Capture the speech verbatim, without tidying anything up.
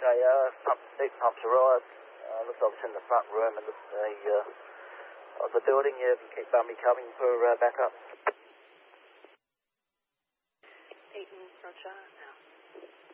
Okay, uh, pump, heat pumps arrived. Uh, looks like it's in the front room of the, uh, of the building. Yeah, if you keep Bambi coming for uh, backup. Eaton, Roger, now.